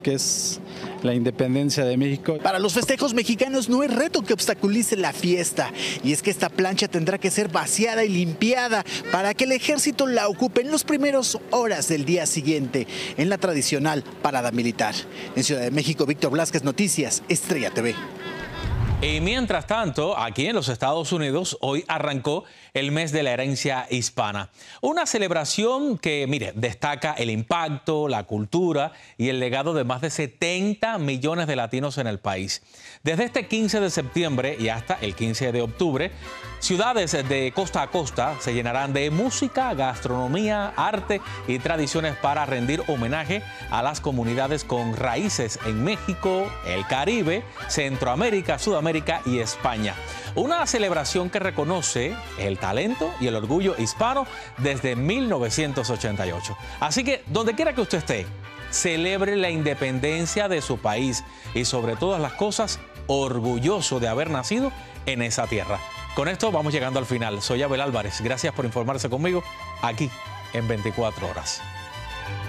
que es la independencia de México. Para los festejos mexicanos no es reto que obstaculice la fiesta, y es que esta plancha tendrá que ser vaciada y limpiada para que el ejército la ocupe en las primeras horas del día siguiente, en la tradicional parada militar. En Ciudad de México, Víctor Blasquez, Noticias Estrella TV. Y mientras tanto, aquí en los Estados Unidos, hoy arrancó el mes de la herencia hispana. Una celebración que, mire, destaca el impacto, la cultura y el legado de más de 70 millones de latinos en el país. Desde este 15 de septiembre y hasta el 15 de octubre, ciudades de costa a costa se llenarán de música, gastronomía, arte y tradiciones para rendir homenaje a las comunidades con raíces en México, el Caribe, Centroamérica, Sudamérica y España. Una celebración que reconoce el talento y el orgullo hispano desde 1988. Así que, donde quiera que usted esté, celebre la independencia de su país y, sobre todas las cosas, orgulloso de haber nacido en esa tierra. Con esto vamos llegando al final. Soy Abel Álvarez. Gracias por informarse conmigo aquí en 24 horas.